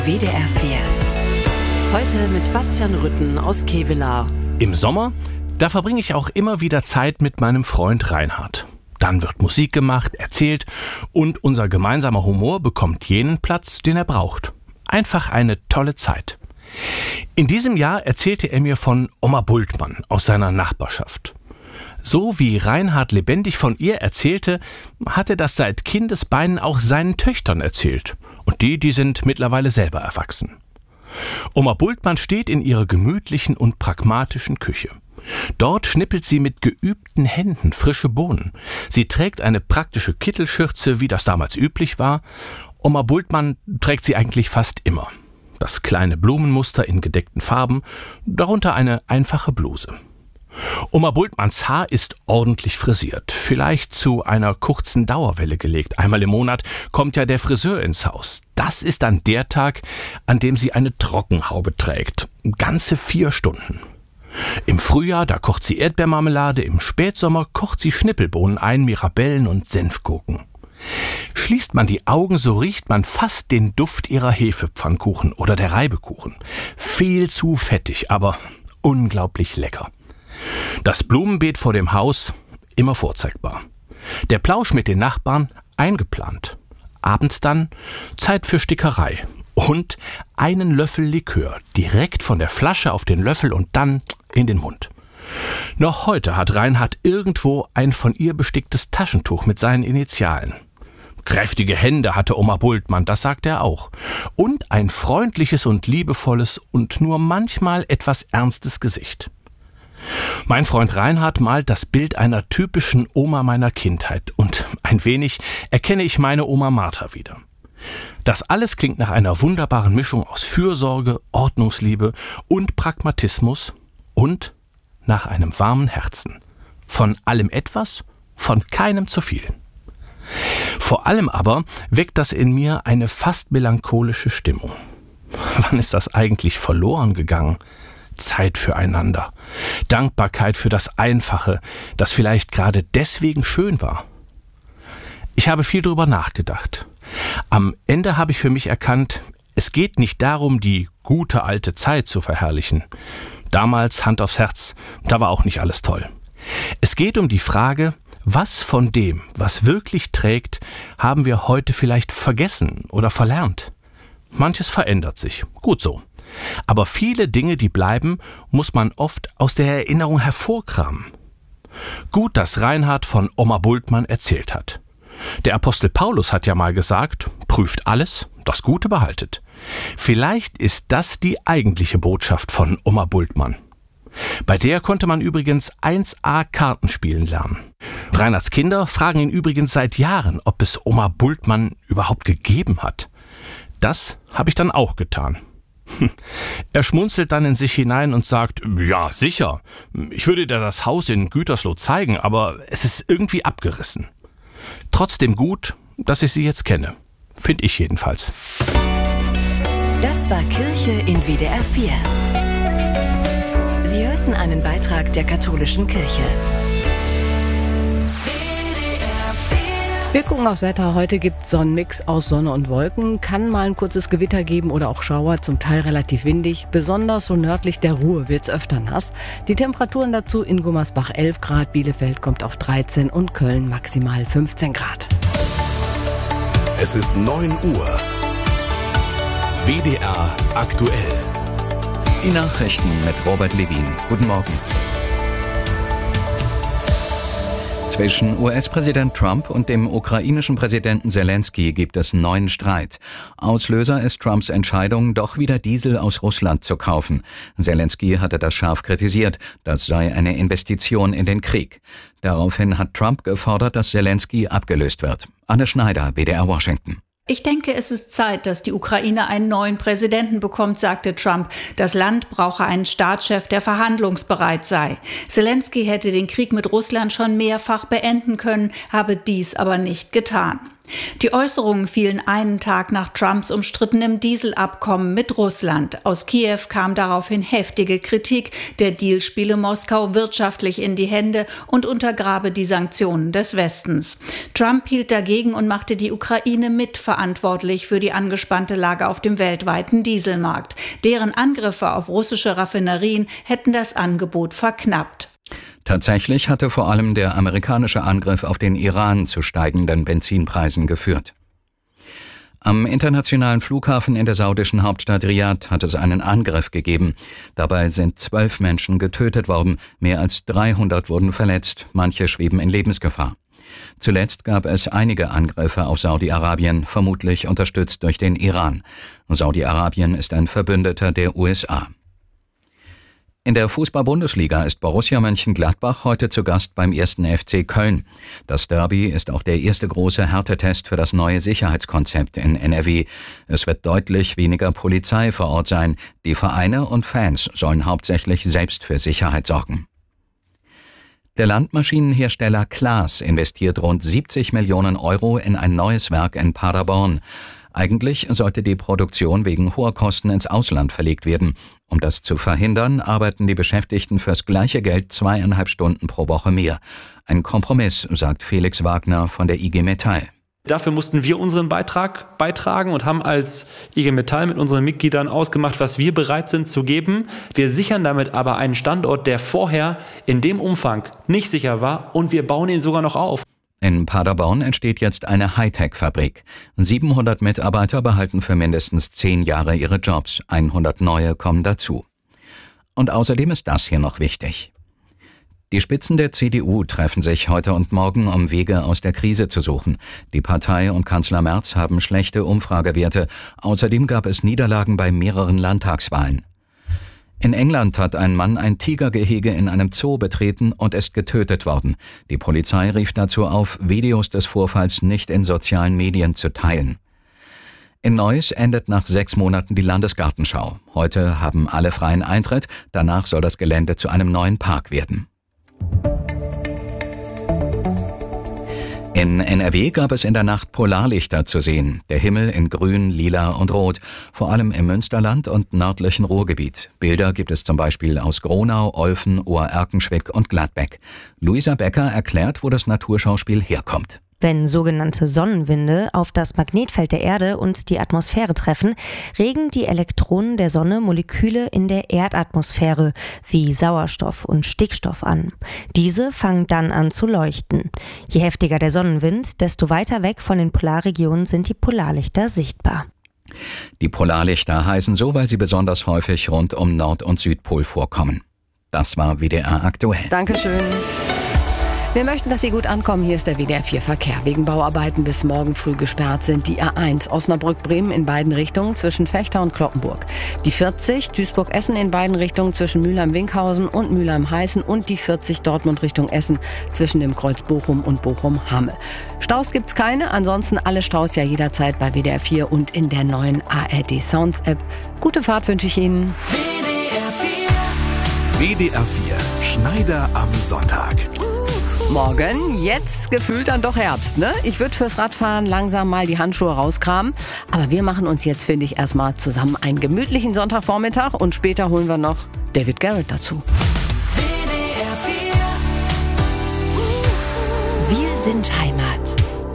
WDR 4. Heute mit Bastian Rütten aus Kevelaer. Im Sommer, da verbringe ich auch immer wieder Zeit mit meinem Freund Reinhard. Dann wird Musik gemacht, erzählt und unser gemeinsamer Humor bekommt jenen Platz, den er braucht. Einfach eine tolle Zeit. In diesem Jahr erzählte er mir von Oma Bultmann aus seiner Nachbarschaft. So wie Reinhard lebendig von ihr erzählte, hat er das seit Kindesbeinen auch seinen Töchtern erzählt. Und die sind mittlerweile selber erwachsen. Oma Bultmann steht in ihrer gemütlichen und pragmatischen Küche. Dort schnippelt sie mit geübten Händen frische Bohnen. Sie trägt eine praktische Kittelschürze, wie das damals üblich war. Oma Bultmann trägt sie eigentlich fast immer. Das kleine Blumenmuster in gedeckten Farben, darunter eine einfache Bluse. Oma Bultmanns Haar ist ordentlich frisiert, vielleicht zu einer kurzen Dauerwelle gelegt. Einmal im Monat kommt ja der Friseur ins Haus. Das ist dann der Tag, an dem sie eine Trockenhaube trägt. Ganze 4 Stunden. Im Frühjahr, da kocht sie Erdbeermarmelade, im Spätsommer kocht sie Schnippelbohnen ein, Mirabellen und Senfgurken. Schließt man die Augen, so riecht man fast den Duft ihrer Hefepfannkuchen oder der Reibekuchen. Viel zu fettig, aber unglaublich lecker. Das Blumenbeet vor dem Haus immer vorzeigbar. Der Plausch mit den Nachbarn eingeplant. Abends dann Zeit für Stickerei und einen Löffel Likör direkt von der Flasche auf den Löffel und dann in den Mund. Noch heute hat Reinhard irgendwo ein von ihr besticktes Taschentuch mit seinen Initialen. Kräftige Hände hatte Oma Bultmann, das sagt er auch. Und ein freundliches und liebevolles und nur manchmal etwas ernstes Gesicht. Mein Freund Reinhard malt das Bild einer typischen Oma meiner Kindheit und ein wenig erkenne ich meine Oma Martha wieder. Das alles klingt nach einer wunderbaren Mischung aus Fürsorge, Ordnungsliebe und Pragmatismus und nach einem warmen Herzen. Von allem etwas, von keinem zu viel. Vor allem aber weckt das in mir eine fast melancholische Stimmung. Wann ist das eigentlich verloren gegangen? Zeit füreinander, Dankbarkeit für das Einfache, das vielleicht gerade deswegen schön war. Ich habe viel darüber nachgedacht. Am Ende habe ich für mich erkannt, es geht nicht darum, die gute alte Zeit zu verherrlichen. Damals, Hand aufs Herz, da war auch nicht alles toll. Es geht um die Frage, was von dem, was wirklich trägt, haben wir heute vielleicht vergessen oder verlernt? Manches verändert sich, gut so. Aber viele Dinge, die bleiben, muss man oft aus der Erinnerung hervorkramen. Gut, dass Reinhard von Oma Bultmann erzählt hat. Der Apostel Paulus hat ja mal gesagt, prüft alles, das Gute behaltet. Vielleicht ist das die eigentliche Botschaft von Oma Bultmann. Bei der konnte man übrigens 1A Kartenspielen lernen. Reinhards Kinder fragen ihn übrigens seit Jahren, ob es Oma Bultmann überhaupt gegeben hat. Das habe ich dann auch getan. Er schmunzelt dann in sich hinein und sagt, ja, sicher, ich würde dir das Haus in Gütersloh zeigen, aber es ist irgendwie abgerissen. Trotzdem gut, dass ich sie jetzt kenne. Finde ich jedenfalls. Das war Kirche in WDR 4. Sie hörten einen Beitrag der katholischen Kirche. Wir gucken aufs Wetter. Heute gibt es Sonnenmix aus Sonne und Wolken. Kann mal ein kurzes Gewitter geben oder auch Schauer, zum Teil relativ windig. Besonders so nördlich der Ruhr wird es öfter nass. Die Temperaturen dazu in Gummersbach 11 Grad, Bielefeld kommt auf 13 und Köln maximal 15 Grad. Es ist 9 Uhr. WDR aktuell. Die Nachrichten mit Robert Levin. Guten Morgen. Zwischen US-Präsident Trump und dem ukrainischen Präsidenten Zelensky gibt es neuen Streit. Auslöser ist Trumps Entscheidung, doch wieder Diesel aus Russland zu kaufen. Zelensky hatte das scharf kritisiert, das sei eine Investition in den Krieg. Daraufhin hat Trump gefordert, dass Zelensky abgelöst wird. Anne Schneider, WDR Washington. Ich denke, es ist Zeit, dass die Ukraine einen neuen Präsidenten bekommt, sagte Trump. Das Land brauche einen Staatschef, der verhandlungsbereit sei. Zelensky hätte den Krieg mit Russland schon mehrfach beenden können, habe dies aber nicht getan. Die Äußerungen fielen einen Tag nach Trumps umstrittenem Dieselabkommen mit Russland. Aus Kiew kam daraufhin heftige Kritik. Der Deal spiele Moskau wirtschaftlich in die Hände und untergrabe die Sanktionen des Westens. Trump hielt dagegen und machte die Ukraine mitverantwortlich für die angespannte Lage auf dem weltweiten Dieselmarkt. Deren Angriffe auf russische Raffinerien hätten das Angebot verknappt. Tatsächlich hatte vor allem der amerikanische Angriff auf den Iran zu steigenden Benzinpreisen geführt. Am internationalen Flughafen in der saudischen Hauptstadt Riad hat es einen Angriff gegeben. Dabei sind 12 Menschen getötet worden, mehr als 300 wurden verletzt, manche schweben in Lebensgefahr. Zuletzt gab es einige Angriffe auf Saudi-Arabien, vermutlich unterstützt durch den Iran. Saudi-Arabien ist ein Verbündeter der USA. In der Fußball-Bundesliga ist Borussia Mönchengladbach heute zu Gast beim 1. FC Köln. Das Derby ist auch der erste große Härtetest für das neue Sicherheitskonzept in NRW. Es wird deutlich weniger Polizei vor Ort sein. Die Vereine und Fans sollen hauptsächlich selbst für Sicherheit sorgen. Der Landmaschinenhersteller Claas investiert rund 70 Millionen Euro in ein neues Werk in Paderborn. Eigentlich sollte die Produktion wegen hoher Kosten ins Ausland verlegt werden. Um das zu verhindern, arbeiten die Beschäftigten fürs gleiche Geld 2,5 Stunden pro Woche mehr. Ein Kompromiss, sagt Felix Wagner von der IG Metall. Dafür mussten wir unseren Beitrag beitragen und haben als IG Metall mit unseren Mitgliedern ausgemacht, was wir bereit sind zu geben. Wir sichern damit aber einen Standort, der vorher in dem Umfang nicht sicher war, und wir bauen ihn sogar noch auf. In Paderborn entsteht jetzt eine Hightech-Fabrik. 700 Mitarbeiter behalten für mindestens 10 Jahre ihre Jobs. 100 neue kommen dazu. Und außerdem ist das hier noch wichtig. Die Spitzen der CDU treffen sich heute und morgen, um Wege aus der Krise zu suchen. Die Partei und Kanzler Merz haben schlechte Umfragewerte. Außerdem gab es Niederlagen bei mehreren Landtagswahlen. In England hat ein Mann ein Tigergehege in einem Zoo betreten und ist getötet worden. Die Polizei rief dazu auf, Videos des Vorfalls nicht in sozialen Medien zu teilen. In Neuss endet nach 6 Monaten die Landesgartenschau. Heute haben alle freien Eintritt, danach soll das Gelände zu einem neuen Park werden. In NRW gab es in der Nacht Polarlichter zu sehen. Der Himmel in Grün, Lila und Rot, vor allem im Münsterland und nördlichen Ruhrgebiet. Bilder gibt es zum Beispiel aus Gronau, Olfen, Ohr-Erkenschwick und Gladbeck. Luisa Becker erklärt, wo das Naturschauspiel herkommt. Wenn sogenannte Sonnenwinde auf das Magnetfeld der Erde und die Atmosphäre treffen, regen die Elektronen der Sonne Moleküle in der Erdatmosphäre wie Sauerstoff und Stickstoff an. Diese fangen dann an zu leuchten. Je heftiger der Sonnenwind, desto weiter weg von den Polarregionen sind die Polarlichter sichtbar. Die Polarlichter heißen so, weil sie besonders häufig rund um Nord- und Südpol vorkommen. Das war WDR aktuell. Dankeschön. Wir möchten, dass Sie gut ankommen. Hier ist der WDR 4 Verkehr. Wegen Bauarbeiten bis morgen früh gesperrt sind die A1 Osnabrück-Bremen in beiden Richtungen zwischen Vechta und Cloppenburg. Die 40 Duisburg-Essen in beiden Richtungen zwischen Mülheim-Winkhausen und Mülheim-Heißen und die 40 Dortmund Richtung Essen zwischen dem Kreuz Bochum und Bochum-Hamme. Staus gibt's keine, ansonsten alle Staus ja jederzeit bei WDR 4 und in der neuen ARD Sounds App. Gute Fahrt wünsche ich Ihnen. WDR 4 Schneider am Sonntag. Morgen, jetzt gefühlt dann doch Herbst, ne? Ich würde fürs Radfahren langsam mal die Handschuhe rauskramen. Aber wir machen uns jetzt, finde ich, erstmal zusammen einen gemütlichen Sonntagvormittag und später holen wir noch David Garrett dazu. Wir sind Heimat.